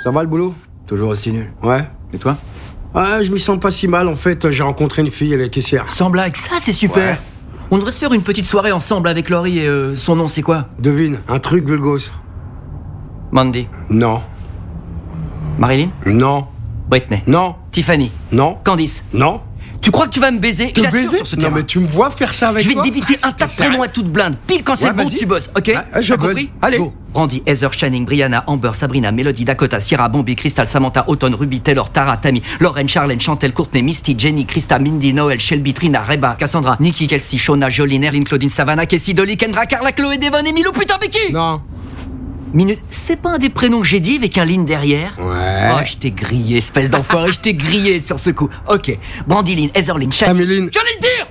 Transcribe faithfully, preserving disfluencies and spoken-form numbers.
Ça va le boulot? Toujours aussi nul. Ouais. Et toi? Ah, je m'y sens pas si mal, en fait. J'ai rencontré une fille, elle est caissière. Sans blague, ça c'est super. Ouais. On devrait se faire une petite soirée ensemble avec Laurie et euh, son nom c'est quoi? Devine, un truc vulgos. Mandy. Non. Marilyn? Non. Britney. Non. Tiffany. Non. Candice. Non. Tu crois que tu vas me baiser? Te J'assure baiser? sur ce Non terrain. mais tu me vois faire ça avec Je vais toi? te débiter Ah, un tas de c'est prénoms à toute blinde. Pile quand c'est Ouais, bon, vas-y. tu bosses, ok? Ouais, je T'as buzz. compris? Allez. Go. Brandy, Heather, Channing, Brianna, Amber, Sabrina, Melody, Dakota, Sierra, Bombi, Crystal, Samantha, Autumn, Ruby, Taylor, Tara, Tammy, Lauren, Charlène, Chantel, Courtney, Misty, Jenny, Krista, Mindy, Noël, Shelby, Trina, Reba, Cassandra, Nikki, Kelsey, Shona, Jolene, Erlyn, Claudine, Savannah, Casey, Dolly, Kendra, Carla, Chloé, Devon, Emilou, putain, mais qui? Non. Minute, c'est pas un des prénoms que j'ai dit avec un ligne derrière? Ouais. Oh, je t'ai grillé, espèce d'enfoiré, je t'ai grillé sur ce coup. Ok, Brandylin, Heatherlyn, Channing. Taméline. J'allais le dire!